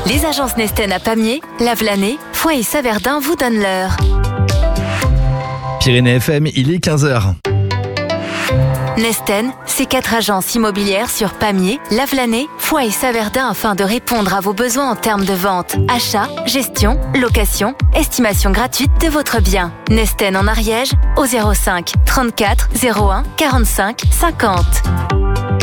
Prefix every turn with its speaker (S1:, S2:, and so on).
S1: Les agences Nesten à Pamiers, Lavelanet, Foix et Saverdin vous donnent l'heure.
S2: Pyrénées FM, il est 15h.
S1: Nesten, c'est 4 agences immobilières sur Pamiers, Lavelanet, Foix et Saverdin afin de répondre à vos besoins en termes de vente, achat, gestion, location, estimation gratuite de votre bien. Nesten en Ariège au 05 34 01 45 50.